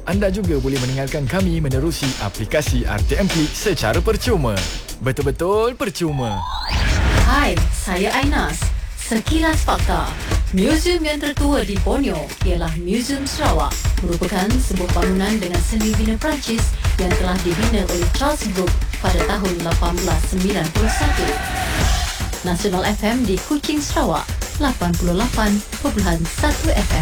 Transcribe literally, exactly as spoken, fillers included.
Anda juga boleh mendengarkan kami menerusi aplikasi R T M Klik secara percuma. Betul-betul percuma. Hai, saya Ainas. Sekilas fakta. Muzium yang tertua di Borneo ialah Muzium Sarawak, merupakan sebuah bangunan dengan seni bina Perancis yang telah dibina oleh Charles Brooke pada tahun lapan belas sembilan puluh satu. Nasional F M di Kuching, Sarawak, lapan puluh lapan perpuluhan satu F M.